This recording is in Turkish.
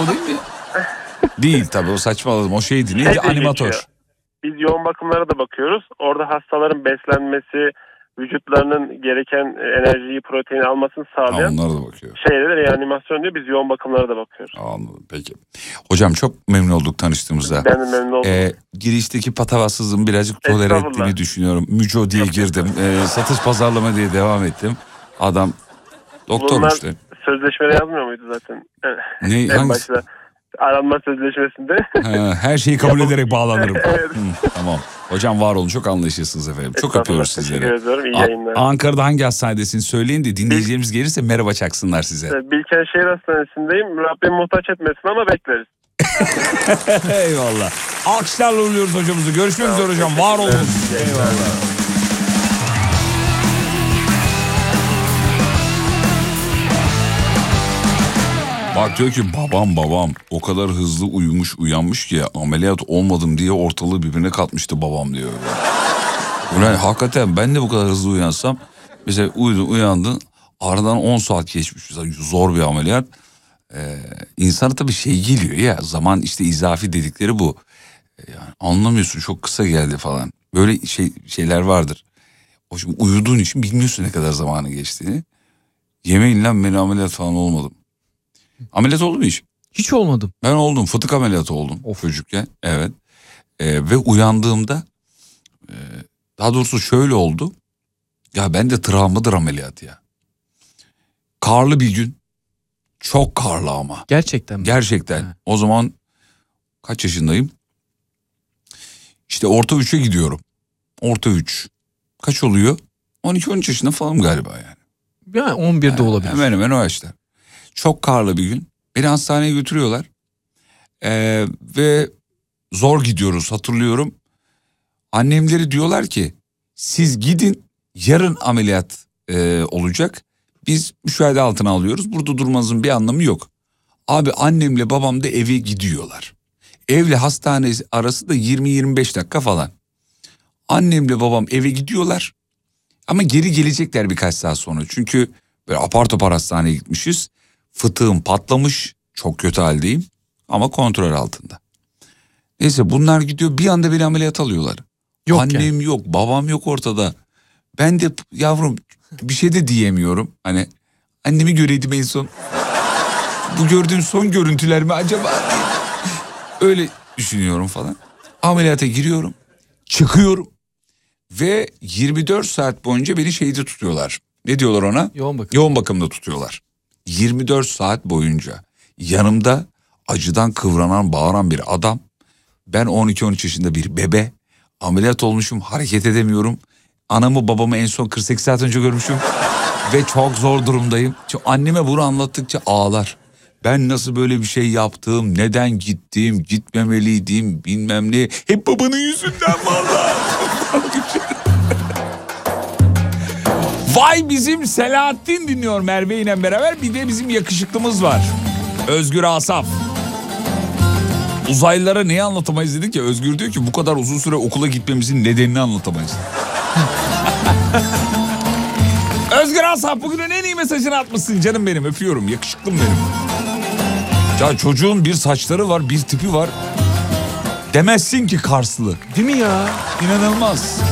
O değil mi? Değil tabii, o saçmaladım. O şeydi. Neydi? Animatör. Geçiyor. Biz yoğun bakımlara da bakıyoruz. Orada hastaların beslenmesi, vücutlarının gereken enerjiyi, proteini almasını sağlayan onlara da bakıyor. şeyler reanimasyon diyor. Biz yoğun bakımlara da bakıyoruz. Anladım, peki. Hocam çok memnun olduk tanıştığımızda. Ben de memnun oldum. Girişteki patavatsızlığımı birazcık tolere ettiğini düşünüyorum. Müco diye girdim. Satış pazarlama diye devam ettim. Adam doktormuş. Bunlar sözleşmede yazmıyor muydu zaten? Ne, en hangisi? başta aranma sözleşmesinde. Her şeyi kabul ederek bağlanırım. Evet. Tamam. Hocam var olun, çok anlayışlısınız efendim. Çok öpüyoruz sizleri. Teşekkür ediyorum. İyi yayınlar. Ankara'da hangi hastanedesiniz söyleyin de dinleyicilerimiz gelirse merhaba çaksınlar size. Bilkent Şehir Hastanesi'ndeyim. Rabbim muhtaç etmesin ama bekleriz. Eyvallah. Alkışlarla uğurluyoruz hocamızı. Görüşmek üzere hocam. Var olun. Eyvallah. Bak diyor ki babam o kadar hızlı uyanmış ki ameliyat olmadım diye ortalığı birbirine katmıştı babam diyor. Ulan hakikaten ben de bu kadar hızlı uyansam, mesela uyandın aradan 10 saat geçmiş, zor bir ameliyat. İnsana tabii şey geliyor ya, zaman işte izafi dedikleri bu. Yani anlamıyorsun, çok kısa geldi falan. Böyle şeyler vardır. O şimdi uyuduğun için bilmiyorsun ne kadar zamanı geçtiğini. Yemeğinle ben ameliyat falan olmadım. Ameliyat oldu mu hiç? Hiç olmadım. Ben oldum. Fıtık ameliyatı oldum çocukken. Evet. Ve uyandığımda daha doğrusu şöyle oldu. Ya ben de travmadır ameliyat ya. Karlı bir gün. Çok karlı ama. Gerçekten mi? Gerçekten. Ha. O zaman kaç yaşındayım? İşte orta 3'e gidiyorum. Orta 3. Kaç oluyor? 12-13 yaşında falan galiba yani. Yani 11'de olabilir. Hemen o yaşlar. Çok karlı bir gün. Beni hastaneye götürüyorlar. Ve zor gidiyoruz, hatırlıyorum. Annemleri diyorlar ki siz gidin, yarın ameliyat olacak. Biz müşahede altına alıyoruz. Burada durmanızın bir anlamı yok. Abi annemle babam da eve gidiyorlar. Evle hastane arası da 20-25 dakika falan. Annemle babam eve gidiyorlar. Ama geri gelecekler birkaç saat sonra. Çünkü böyle apar topar hastaneye gitmişiz. Fıtığım patlamış. Çok kötü haldeyim. Ama kontrol altında. Neyse bunlar gidiyor. Bir anda beni ameliyat alıyorlar. Yok Annem yani. yok, babam yok ortada. Ben de yavrum bir şey de diyemiyorum. Hani annemi göreydim en son. Bu gördüğüm son görüntüler mi acaba? Öyle düşünüyorum falan. Ameliyata giriyorum. Çıkıyorum. Ve 24 saat boyunca beni şeyde tutuyorlar. Ne diyorlar ona? Yoğun bakım. Yoğun bakımda tutuyorlar. 24 saat boyunca. Yanımda acıdan kıvranan, bağıran bir adam. Ben 12-13 yaşında bir bebe. Ameliyat olmuşum, hareket edemiyorum. Anamı babamı en son 48 saat önce görmüşüm. Ve çok zor durumdayım. Çünkü anneme bunu anlattıkça ağlar. Ben nasıl böyle bir şey yaptım, neden gittim, gitmemeliydim, bilmem ne. Hep babanın yüzünden vallahi. Vay bizim Selahattin dinliyor Merve ile beraber. Bir de bizim yakışıklımız var. Özgür Asaf. Uzaylılara neyi anlatamayız dedik ya. Özgür diyor ki bu kadar uzun süre okula gitmemizin nedenini anlatamayız. Özgür Asaf bugünün en iyi mesajını atmışsın canım benim, öpüyorum, yakışıklım benim. Ya çocuğun bir saçları var, bir tipi var. Demezsin ki Karslı. Değil mi ya? İnanılmaz.